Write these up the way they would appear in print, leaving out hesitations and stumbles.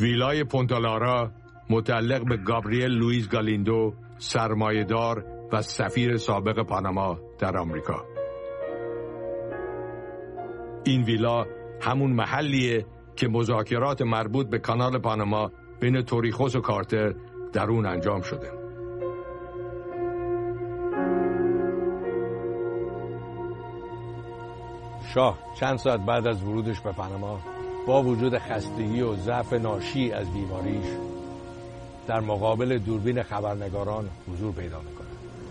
ویلای پونتا لارا متعلق به گابریل لوئیس گالیندو، سرمایه‌دار و سفیر سابق پاناما در آمریکا. این ویلا همون محلیه که مذاکرات مربوط به کانال پاناما بین توریخوس و کارتر در اون انجام شده. شاه چند ساعت بعد از ورودش به پاناما با وجود خستگی و ضعف ناشی از بیماریش در مقابل دوربین خبرنگاران حضور پیدا میکنه.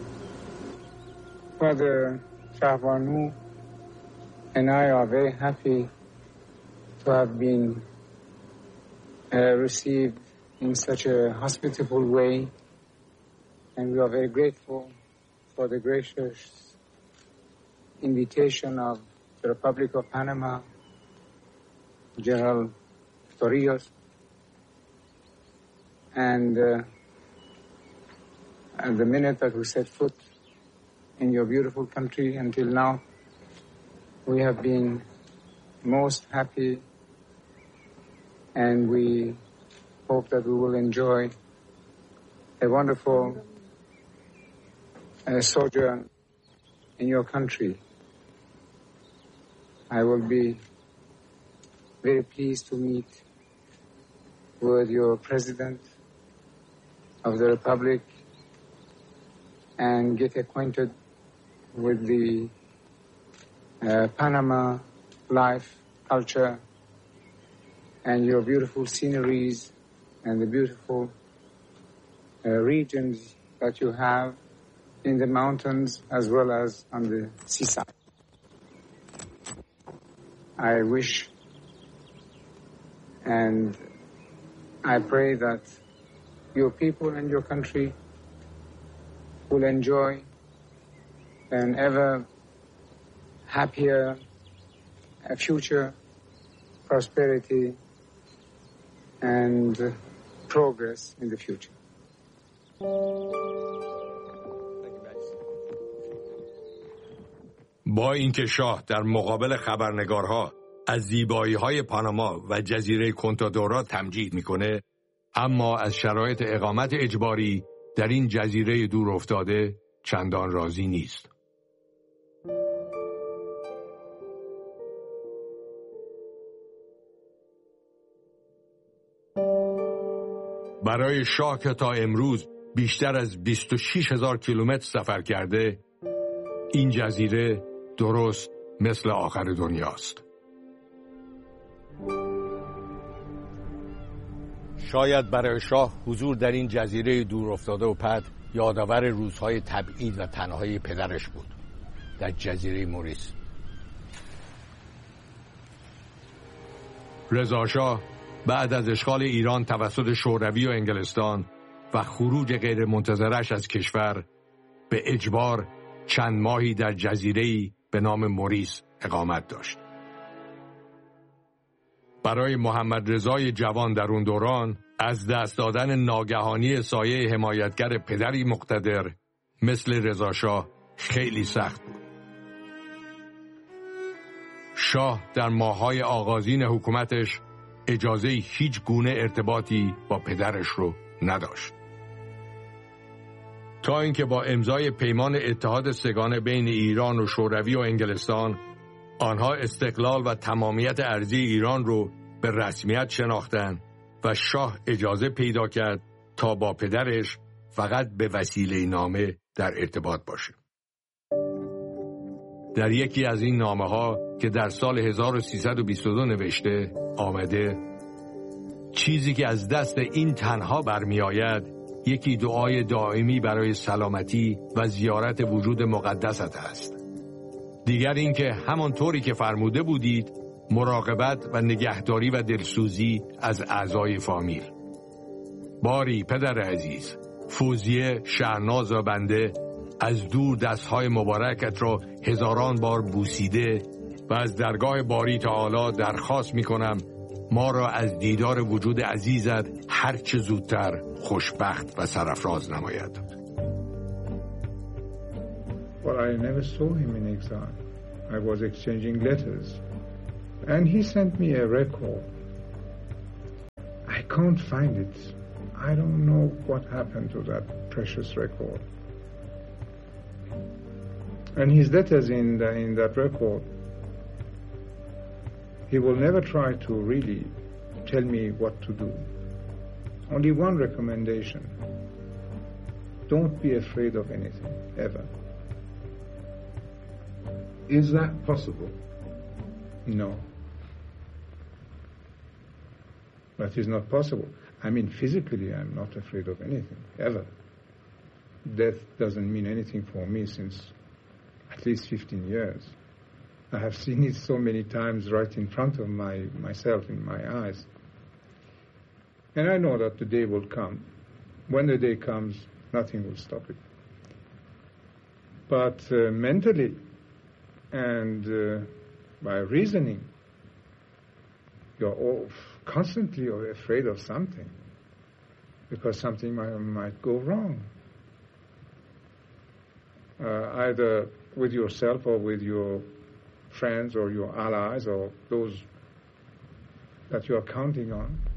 Father Shahbanu and I are very happy to have been received in such a hospitable way, and we are very grateful for the gracious invitation of the Republic of Panama, General Torrijos, and at the minute that we set foot in your beautiful country until now, we have been most happy, and we hope that we will enjoy a wonderful sojourn in your country. I will be very pleased to meet with your President of the Republic and get acquainted with the Panama life, culture, and your beautiful sceneries and the beautiful regions that you have in the mountains as well as on the seaside. I wish and I pray that your people and your country will enjoy an ever happier future, prosperity, and progress in the future. با اینکه شاه در مقابل خبرنگارها از زیبایی‌های پاناما و جزیره کنتادورا تمجید میکنه، اما از شرایط اقامت اجباری در این جزیره دور افتاده چندان راضی نیست. برای شاه که تا امروز بیشتر از 26,000 کیلومتر سفر کرده، این جزیره درست مثل آخر دنیاست. شاید برای شاه حضور در این جزیره دور افتاده و پد یادآور روزهای تبعید و تنهایی پدرش بود در جزیره موریس. رضا شاه بعد از اشغال ایران توسط شوروی و انگلستان و خروج غیرمنتظرش از کشور به اجبار چند ماهی در جزیره‌ای به نام موریس اقامت داشت. برای محمد رضای جوان در اون دوران از دست دادن ناگهانی سایه حمایتگر پدری مقتدر مثل رضا شاه خیلی سخت بود. شاه در ماه‌های آغازین حکومتش اجازه هیچ گونه ارتباطی با پدرش رو نداشت. تا اینکه با امضای پیمان اتحاد سگانه بین ایران و شوروی و انگلستان، آنها استقلال و تمامیت ارضی ایران رو به رسمیت شناختند و شاه اجازه پیدا کرد تا با پدرش فقط به وسیله نامه در ارتباط باشه. در یکی از این نامه‌ها که در سال 1322 نوشته آمده: چیزی که از دست این تنها برمی آید یکی دعای دائمی برای سلامتی و زیارت وجود مقدست است. دیگر اینکه همانطوری که فرموده بودید مراقبت و نگهداری و دلسوزی از اعضای فامیل. باری پدر عزیز، فوزیه، شهناز و بنده از دور دستهای مبارکت را هزاران بار بوسیده و از درگاه باری تعالی درخواست می کنم ما را از دیدار وجود عزیزت هرچه زودتر خوشبخت و سرافراز نماید. Well, I never saw him in exile. I was exchanging letters. And he sent me a record. I can't find it. I don't know what happened to that precious record. And his letters in that record, he will never try to really tell me what to do. Only one recommendation: don't be afraid of anything, ever. Is that possible? No. That is not possible. I mean, physically, I'm not afraid of anything, ever. Death doesn't mean anything for me since at least 15 years. I have seen it so many times right in front of myself, in my eyes. And I know that the day will come. When the day comes, nothing will stop it. But mentally and by reasoning, you're all constantly afraid of something, because something might go wrong, either with yourself or with your friends or your allies or those that you are counting on.